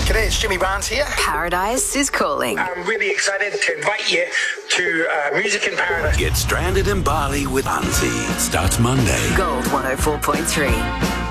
G'day, it's Jimmy Barnes here. Paradise is calling. I'm really excited to invite you to Music in Paradise. Get stranded in Bali with Anzi. Starts Monday. Gold 104.3.